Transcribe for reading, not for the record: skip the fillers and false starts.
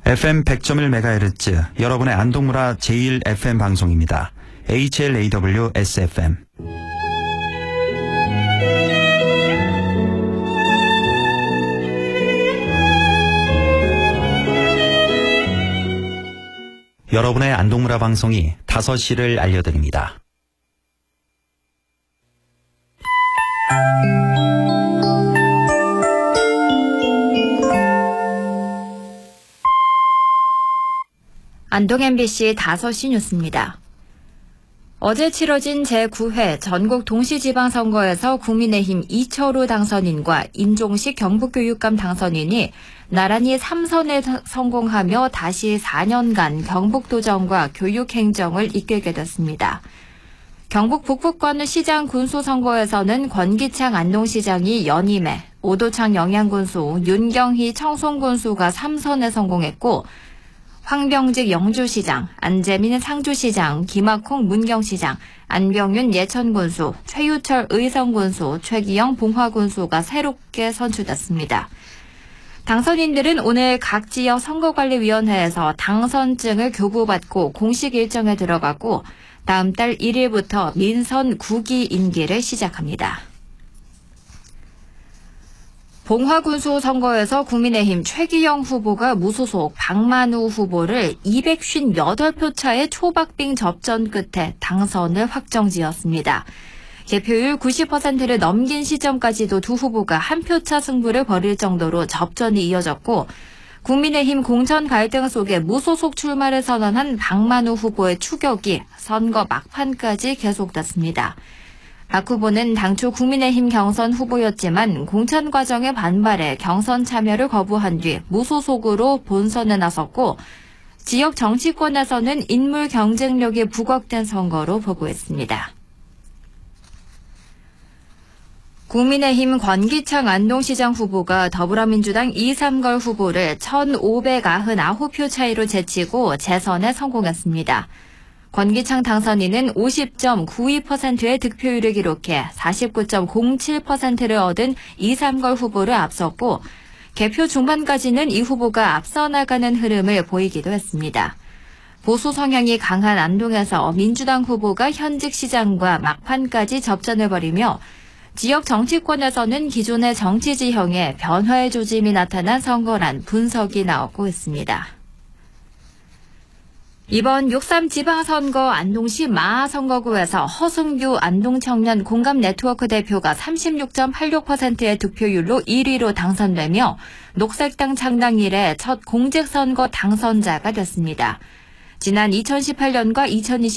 FM 100.1MHz 여러분의 안동문화 제1 FM 방송입니다. HLAW SFM. 여러분의 안동문화 방송이 5시를 알려드립니다. 안동 MBC 5시 뉴스입니다. 어제 치러진 제9회 전국 동시지방선거에서 국민의힘 이철우 당선인과 임종식 경북교육감 당선인이 나란히 3선에 성공하며 다시 4년간 경북도정과 교육행정을 이끌게 됐습니다. 경북 북부권 시장 군수 선거에서는 권기창 안동시장이 연임해, 오도창 영양군수, 윤경희 청송군수가 3선에 성공했고, 황병직 영주시장, 안재민 상주시장, 김학홍 문경시장, 안병윤 예천군수, 최유철 의성군수, 최기영 봉화군수가 새롭게 선출됐습니다. 당선인들은 오늘 각 지역 선거관리위원회에서 당선증을 교부받고 공식 일정에 들어가고 다음 달 1일부터 민선 9기 임기를 시작합니다. 봉화군수 선거에서 국민의힘 최기영 후보가 무소속 박만우 후보를 258표 차의 초박빙 접전 끝에 당선을 확정지었습니다. 개표율 90%를 넘긴 시점까지도 두 후보가 한 표 차 승부를 벌일 정도로 접전이 이어졌고 국민의힘 공천 갈등 속에 무소속 출마를 선언한 박만우 후보의 추격이 선거 막판까지 계속됐습니다. 박 후보는 당초 국민의힘 경선 후보였지만 공천 과정에 반발해 경선 참여를 거부한 뒤 무소속으로 본선에 나섰고 지역 정치권에서는 인물 경쟁력이 부각된 선거로 보고 있습니다. 국민의힘 권기창 안동시장 후보가 더불어민주당 이삼걸 후보를 1,599표 차이로 제치고 재선에 성공했습니다. 권기창 당선인은 50.92%의 득표율을 기록해 49.07%를 얻은 이삼걸 후보를 앞섰고 개표 중반까지는 이 후보가 앞서 나가는 흐름을 보이기도 했습니다. 보수 성향이 강한 안동에서 민주당 후보가 현직 시장과 막판까지 접전을 벌이며 지역 정치권에서는 기존의 정치 지형에 변화의 조짐이 나타난 선거란 분석이 나오고 있습니다. 이번 6.3 지방선거 안동시 마하선거구에서 허승규 안동청년 공감네트워크 대표가 36.86%의 득표율로 1위로 당선되며 녹색당 창당 이래 첫 공직선거 당선자가 됐습니다. 지난 2018년과 2020